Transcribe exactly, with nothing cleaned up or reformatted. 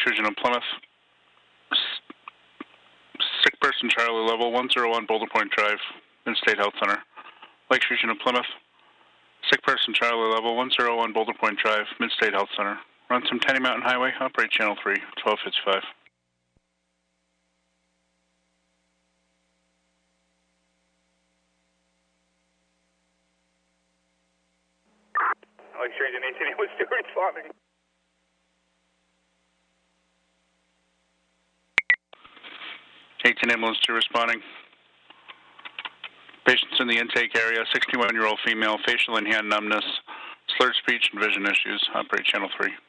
Region of Plymouth. Sick person Charlie level one zero one Boulder Point Drive, Mid-State Health Center. Lakes Region of Plymouth. Sick person Charlie level one zero one Boulder Point Drive, Mid-State Health Center. Run some Tenny Mountain Highway, operate channel three, twelve fifty-five. Lakes Region eighteen was still responding. eighteen ambulance two responding. Patients in the intake area, sixty-one-year-old female, facial and hand numbness, slurred speech and vision issues. Operate channel three.